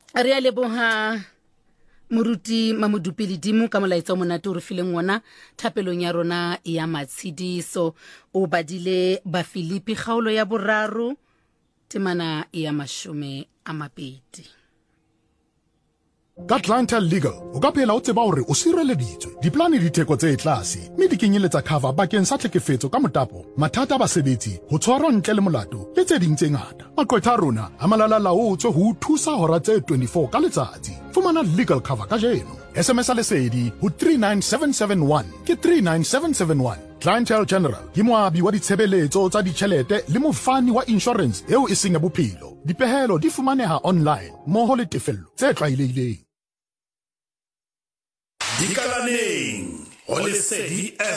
Re a leboha Moruti Mamodupedi Dimo ka molaetsa o monate o re fileng ona thapelong ya rona ya matshediso. O badile ba Filipi kgaolo ya 3 temana ya 20. Ka Clientele Legal o ka phela o tseba hore o sireleditswe diplane ditheko tse tlase mme di kenyeletsa cover bakeng sa tlhekefetso ka motapo mathata a basebetsi ho tshwarwa ntle le molato le tse ding tse ngata. Maqwetha a rona a malala-laotswe ho thusa hora tse 24 ka letsatsi. Fumana legal cover ka jeno. SMS lesedi ho 39771 ke 39771. Clientele General ke moabi wa ditshebeletso tsa ditjhelete le mofani wa insurance eo e seng ya bophelo. Dipehelo di fumaneha online moho le tefello tse tlwaelehileng. Dikalaneng, o lesedi